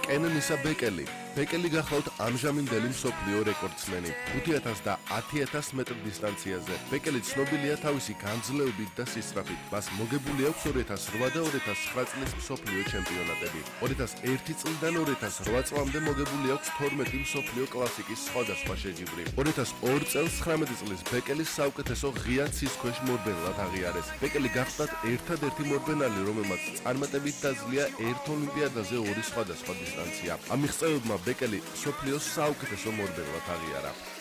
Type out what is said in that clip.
კენნისა ბეკელი. ბეკელი გახლავთ ამჟამინდელი მსოფლიო რეკორდსმენი 5000 და 10000 მეტრ დისტანციაზე. ბეკელი ცნობილია თავისი განძლეობით და სისწრაფით. მას მოგებული აქვს 2008 და 2009 წლის მსოფლიო ჩემპიონატები. 2001 წლიდან 2008 წლამდე მოგებული აქვს 12 მსოფლიო კლასიკის სხვადასხვა შეჯიბრი. 2002 წელს 19 წლის ბეკელის საუკეთესო ღია ცის ქვეშ მორბენლად აღიარეს. ბეკელი გახდა ერთადერთი მორბენალი, რომელმაც წარმატებით დაძლია ერთ ოლიმპიადაზე ორი სხვადასხვა დისტანცია. ამ მიღწევებმა ბეკელი მსოფლიოს საუკეთესო მორბენლად აღიარა.